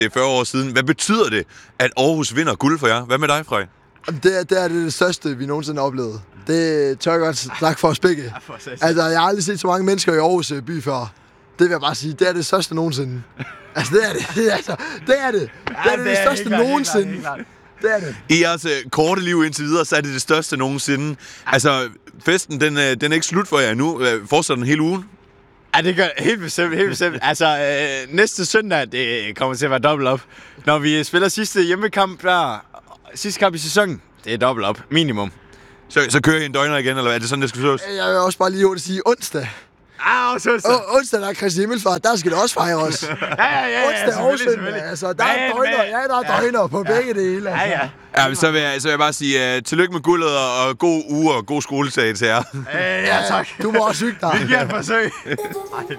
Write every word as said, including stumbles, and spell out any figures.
Det er fyrre år siden. Hvad betyder det, at Aarhus vinder guld for jer? Hvad med dig, Frederik? Det er, det er det største, vi nogensinde har oplevet. Det tør jeg godt snakke for os begge. Altså, jeg har aldrig set så mange mennesker i Aarhus by før. Det vil jeg bare sige, det er det største nogensinde. Altså, det er det. Det er, altså, det, er det. Det er det, det største nogensinde. Det er det. I jeres uh, korte liv indtil videre, så er det det største nogensinde. Altså, festen, den, uh, den er ikke slut for jer nu. Uh, fortsætter den hele ugen? Ja, det gør helt bestemt, helt bestemt. Altså, øh, næste søndag, det kommer til at være dobbelt op. Når vi spiller sidste hjemmekamp der, sidste kamp i sæsonen, det er dobbelt op, minimum. Så, så kører I en døgner igen, eller hvad? Er det sådan, det skal forstås? Jeg vil også bare lige hurtigt sige onsdag. Ah, også onsdag. O- onsdag, der er Kristi Himmelfart, der skal det også fejre os. ja, ja, ja, ja, onsdag og søndag, altså, der er døgner, ja, der er døgner på ja. begge dele. Altså. Ja, ja. Ja, så vil, jeg, så vil jeg bare sige uh, tillykke med guldet og, og god uge og god skoledag til jer. Øh, ja, tak. Du må også hygge dig. Vi giver et forsøg.